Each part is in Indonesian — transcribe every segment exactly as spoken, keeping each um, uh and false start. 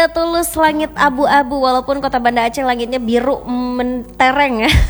Tulus langit abu-abu, walaupun kota Banda Aceh langitnya biru mentereng ya.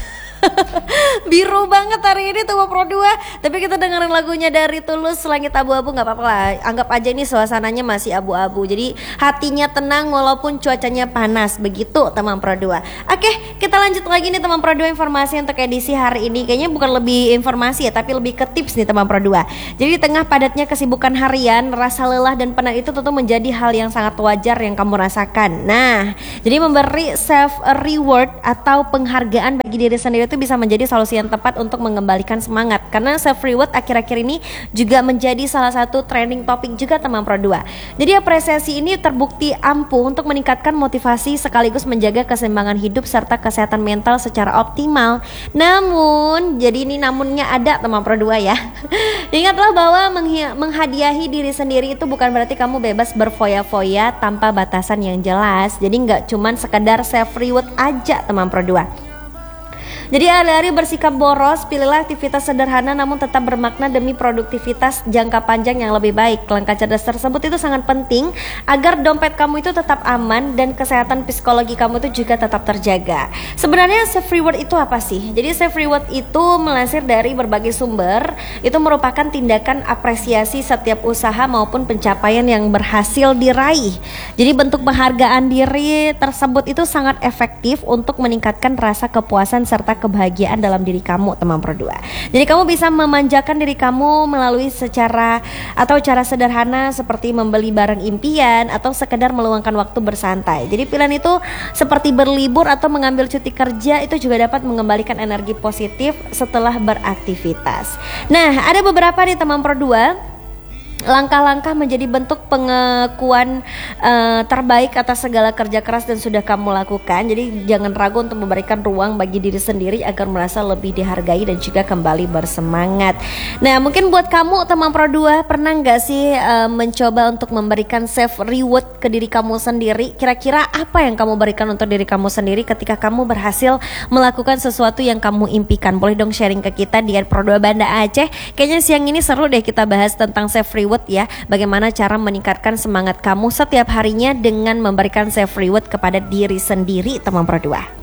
Biru banget hari ini tuh Pro dua. Tapi kita dengerin lagunya dari Tulus, Langit Abu-abu, nggak apa-apa lah. Anggap aja ini suasananya masih abu-abu. Jadi hatinya tenang walaupun cuacanya panas. Begitu teman Pro dua. Oke, kita lanjut lagi nih teman Pro dua, informasi untuk edisi hari ini. Kayaknya bukan lebih informasi ya, tapi lebih ke tips nih teman Pro dua. Jadi di tengah padatnya kesibukan harian, rasa lelah dan penat itu tentu menjadi hal yang sangat wajar yang kamu rasakan. Nah, jadi memberi self reward atau penghargaan bagi diri sendiri itu bisa menjadi solusi yang tepat untuk mengembalikan semangat, karena self reward akhir-akhir ini juga menjadi salah satu trending topik juga teman Pro dua. Jadi apresiasi ini terbukti ampuh untuk meningkatkan motivasi sekaligus menjaga keseimbangan hidup serta kesehatan mental secara optimal. Namun, jadi ini namunnya ada teman Pro dua ya. Ingatlah bahwa menghi- menghadiahi diri sendiri itu bukan berarti kamu bebas berfoya-foya tanpa batasan yang jelas. Jadi nggak cuman sekedar self reward aja teman Pro dua. Jadi alih-alih bersikap boros, pilihlah aktivitas sederhana namun tetap bermakna demi produktivitas jangka panjang yang lebih baik. Langkah cerdas tersebut itu sangat penting agar dompet kamu itu tetap aman dan kesehatan psikologi kamu itu juga tetap terjaga. Sebenarnya self reward itu apa sih? Jadi self reward itu melansir dari berbagai sumber, itu merupakan tindakan apresiasi setiap usaha maupun pencapaian yang berhasil diraih. Jadi bentuk penghargaan diri tersebut itu sangat efektif untuk meningkatkan rasa kepuasan serta kebahagiaan dalam diri kamu teman Pro dua. Jadi kamu bisa memanjakan diri kamu melalui secara atau cara sederhana seperti membeli barang impian atau sekedar meluangkan waktu bersantai. Jadi pilihan itu seperti berlibur atau mengambil cuti kerja itu juga dapat mengembalikan energi positif setelah beraktivitas. Nah, ada beberapa nih teman Pro dua langkah-langkah menjadi bentuk pengakuan uh, terbaik atas segala kerja keras dan sudah kamu lakukan. Jadi jangan ragu untuk memberikan ruang bagi diri sendiri agar merasa lebih dihargai dan juga kembali bersemangat. Nah, mungkin buat kamu teman Pro dua, pernah gak sih uh, mencoba untuk memberikan self reward ke diri kamu sendiri? Kira-kira apa yang kamu berikan untuk diri kamu sendiri ketika kamu berhasil melakukan sesuatu yang kamu impikan? Boleh dong sharing ke kita di Pro dua Banda Aceh. Kayaknya siang ini seru deh kita bahas tentang self reward ya, bagaimana cara meningkatkan semangat kamu setiap harinya dengan memberikan self reward kepada diri sendiri teman Pro dua.